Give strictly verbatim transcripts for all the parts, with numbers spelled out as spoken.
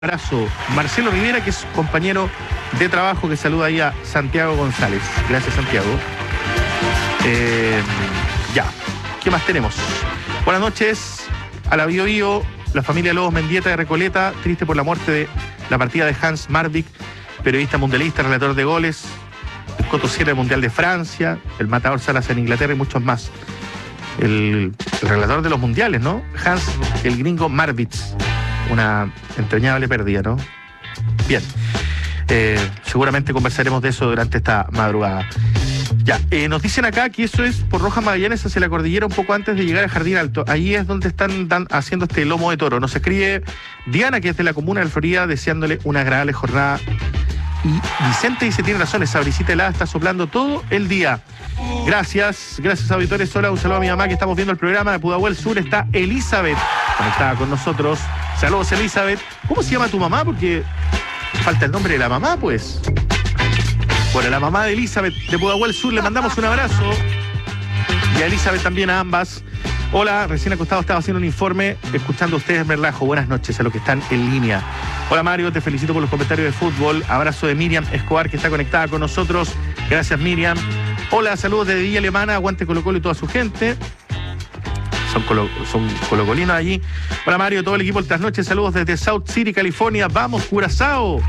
Abrazo. Marcelo Rivera, que es compañero de trabajo, que saluda ahí a Santiago González. Gracias, Santiago. Eh, ya, ¿qué más tenemos? Buenas noches a la Bio Bio, la familia Lobos Mendieta de Recoleta, triste por la muerte de la partida de Hans Marvik, periodista mundialista, relator de goles, el Coto Sierra del Mundial de Francia, el Matador Salas en Inglaterra y muchos más. El, el relator de los mundiales, ¿no? Hans, el gringo Marvik. Una entrañable pérdida, ¿no? Bien. Eh, seguramente conversaremos de eso durante esta madrugada. Ya, eh, nos dicen acá que eso es por Rojas Magallanes hacia la cordillera un poco antes de llegar al Jardín Alto. Ahí es donde están dan, haciendo este lomo de toro. Nos escribe Diana, que es de la comuna de Florida, deseándole una agradable jornada. Y Vicente dice, tiene razón, esa brisita helada está soplando todo el día. Gracias, gracias auditores. Hola, un saludo a mi mamá que estamos viendo el programa de Pudahuel Sur. Está Elizabeth conectada con nosotros. Saludos, Elizabeth. ¿Cómo se llama tu mamá? Porque falta el nombre de la mamá, pues. Bueno, la mamá de Elizabeth de Pudahuel Sur, le mandamos un abrazo. Y a Elizabeth también, a ambas. Hola, recién acostado, estaba haciendo un informe, escuchando a ustedes, me relajo. Buenas noches a los que están en línea. Hola, Mario, te felicito por los comentarios de fútbol. Abrazo de Miriam Escobar, que está conectada con nosotros. Gracias, Miriam. Hola, saludos desde Villa Alemana, aguante Colo Colo y toda su gente. Son, colo, son colocolinos allí. Hola, Mario, todo el equipo del Trasnoche, saludos desde South City, California. ¡Vamos, Curazao!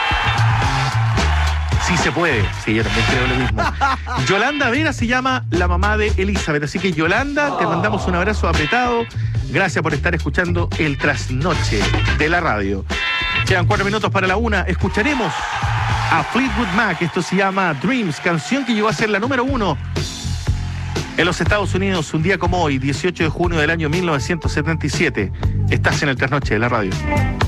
Sí se puede, sí, yo también creo lo mismo. Yolanda Vera se llama la mamá de Elizabeth, así que Yolanda, te mandamos un abrazo apretado. Gracias por estar escuchando el Trasnoche de la radio. Quedan cuatro minutos para la una. Escucharemos a Fleetwood Mac. Esto se llama Dreams, canción que llegó a ser la número uno en los Estados Unidos un día como hoy, dieciocho de junio del año mil novecientos setenta y siete. Estás en el Trasnoche de la radio.